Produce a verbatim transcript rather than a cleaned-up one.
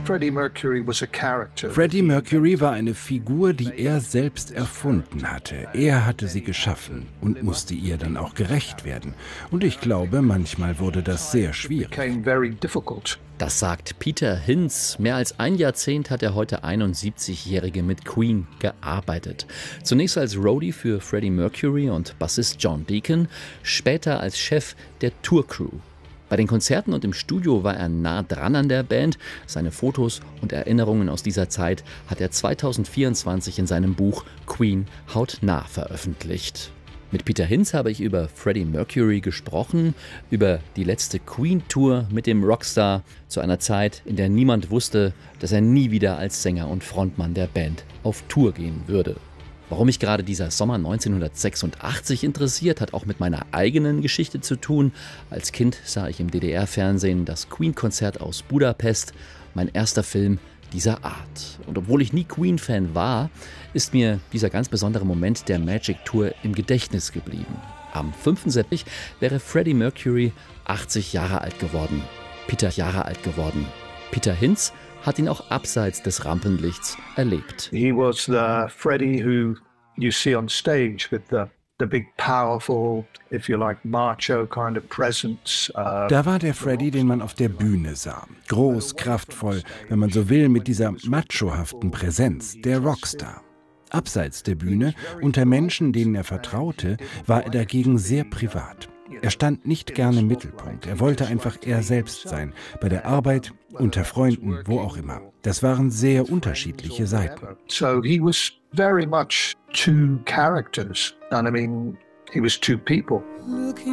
Freddie Mercury was a character. Freddie Mercury war eine Figur, die er selbst erfunden hatte. Er hatte sie geschaffen und musste ihr dann auch gerecht werden. Und ich glaube, manchmal wurde das sehr schwierig. Das sagt Peter Hinz. Mehr als ein Jahrzehnt hat der heute einundsiebzigjährige mit Queen gearbeitet. Zunächst als Roadie für Freddie Mercury und Bassist John Deacon, später als Chef der Tourcrew. Bei den Konzerten und im Studio war er nah dran an der Band. Seine Fotos und Erinnerungen aus dieser Zeit hat er zweitausendvierundzwanzig in seinem Buch Queen hautnah veröffentlicht. Mit Peter Hinz habe ich über Freddie Mercury gesprochen, über die letzte Queen-Tour mit dem Rockstar zu einer Zeit, in der niemand wusste, dass er nie wieder als Sänger und Frontmann der Band auf Tour gehen würde. Warum mich gerade dieser Sommer neunzehnhundertsechsundachtzig interessiert, hat auch mit meiner eigenen Geschichte zu tun. Als Kind sah ich im D D R-Fernsehen das Queen-Konzert aus Budapest, mein erster Film dieser Art. Und obwohl ich nie Queen-Fan war, ist mir dieser ganz besondere Moment der Magic Tour im Gedächtnis geblieben. Am fünften September wäre Freddie Mercury achtzig Jahre alt geworden. Peter Jahre alt geworden. Peter Hinz hat ihn auch abseits des Rampenlichts erlebt. He was the Freddie who you see on stage with the the big powerful, if you like, macho kind of presence. Uh, da war der Freddie, den man auf der Bühne sah. Groß, kraftvoll, wenn man so will, mit dieser machohaften Präsenz, der Rockstar. Abseits der Bühne, unter Menschen, denen er vertraute, war er dagegen sehr privat. Er stand nicht gerne im Mittelpunkt. Er wollte einfach er selbst sein. Bei der Arbeit, unter Freunden, wo auch immer. Das waren sehr unterschiedliche Seiten. So he was very much two characters. And I mean, he was two people.